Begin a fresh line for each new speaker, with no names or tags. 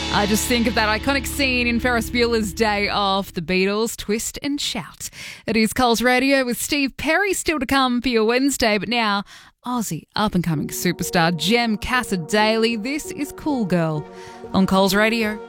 I just think of that iconic scene in Ferris Bueller's Day Off, the Beatles, Twist and Shout. It is Coles Radio with Steve Perry still to come for your Wednesday, but now Aussie up-and-coming superstar Jem Casa Daly. This is Cool Girl on Coles Radio.